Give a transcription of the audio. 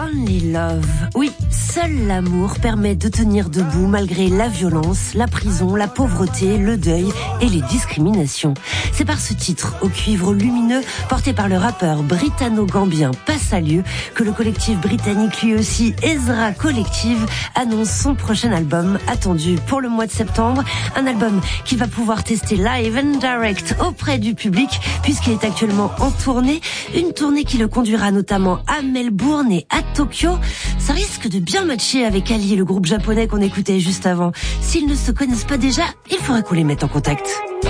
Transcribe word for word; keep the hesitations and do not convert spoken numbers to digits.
Only Love. Oui, seul l'amour permet de tenir debout malgré la violence, la prison, la pauvreté, le deuil et les discriminations. C'est par ce titre, au cuivre lumineux, porté par le rappeur britanno-gambien Passalieu, que le collectif britannique lui aussi, Ezra Collective, annonce son prochain album, attendu pour le mois de septembre. Un album qu'il va pouvoir tester live and direct auprès du public, puisqu'il est actuellement en tournée. Une tournée qui le conduira notamment à Melbourne et à Tokyo. Ça risque de bien matcher avec Ali, le groupe japonais qu'on écoutait juste avant. S'ils ne se connaissent pas déjà, il faudrait qu'on les mette en contact.